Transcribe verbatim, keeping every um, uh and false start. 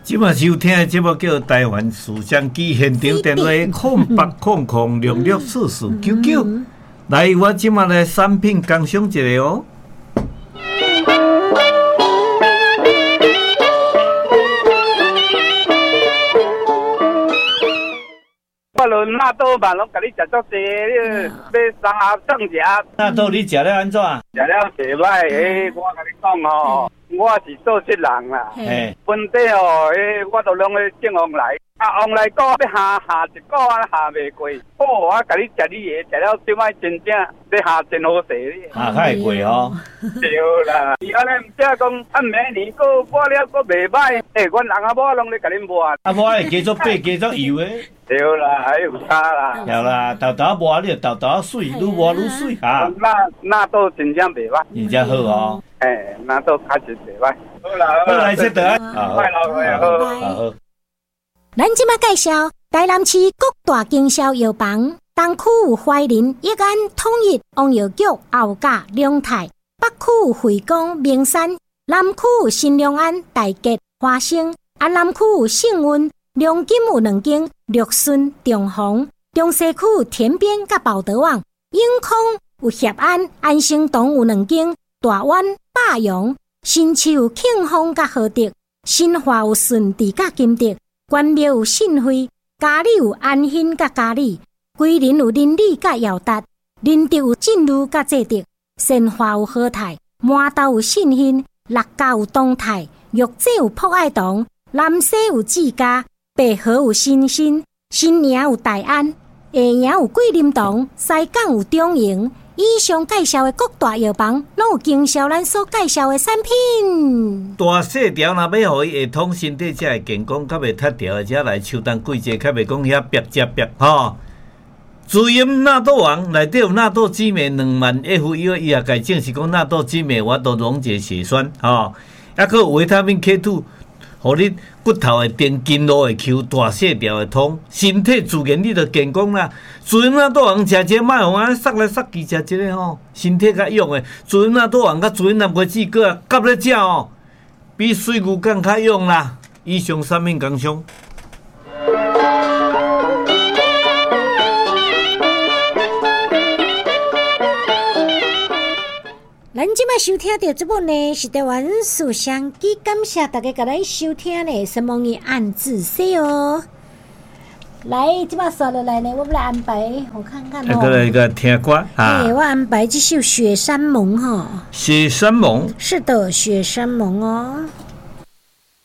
即马收听的节目叫台湾思想机，现场电话空八空空六六四四九九。来，我即马来产品工商一下哦。 我论纳豆嘛，拢甲你食足济，你要三盒算一盒。 纳豆你食了安怎？ 食了袂歹，诶，我甲你讲吼，我是做职人啦。嘿，本地哦，诶，我都拢咧种往来，啊，往来个要下下一个啊，下袂过。好，我甲你食你个，食了即摆真正要下真好势。 下较会过吼。 对啦，伊安尼毋则讲，啊，明年个播了个袂歹，诶，阮人阿某拢咧甲恁播。 啊，无爱加做八，加做油诶。 对啦，还有差啦。 有啦，豆豆磨你就豆豆水，愈磨愈水啊。 那那都真正袂歹， 真正好哦。 诶，那都确实袂歹。好啦， 好来这得啊， 快乐快乐， 好好。 咱即马介绍台南市各大经销药房，东区有怀仁、益安、统一、王药局、后甲、龙泰；北区有惠光、名山；南区有新良安、大吉、花生；啊，南区有幸运。龙金有两间，绿顺、中宏；中西区有田边甲宝德旺；永康有协安、安生堂有两间，大湾、霸阳；新市有庆丰甲和德；新华有顺治甲金德；关庙有信惠；嘉里有安欣甲嘉里；桂林有林里甲耀达；林德有进路甲济德；善华有和泰；麻豆有信兴；六甲有东泰；玉井有博爱堂；南西有志家。北河有新兴，新营有大安，下营有桂林堂，西港有中营。以上介绍的各大药房，拢有经销咱所介绍的产品。 大细条若要互伊会通身体，才会健康，较袂脱条，而且来秋冬季节，较袂讲遐白接白吼。自饮纳豆王内底有纳豆激酶两万 F 以外，伊也改正是讲纳豆激酶，我都溶解血栓吼，还佫有维他命 K 二。互你骨头会变筋络会 Q， 大细条会通，身体自然你就健康啦。自然那豆黄食一个，莫互安塞来塞去食一个吼，身体较用诶。自然那豆黄甲自然南瓜子个夹咧食哦，比水牛更较用啦。以上产品工商。 咱即摆收听到这部呢是台湾思想机，感谢大家甲咱收听呢，什么嘢按字说哦。来，即摆刷落来呢，我们来安排，我看看哦。 再来一个听歌啊！ 哎，我安排这首《雪山盟》哈。 雪山盟。 是的，雪山盟哦。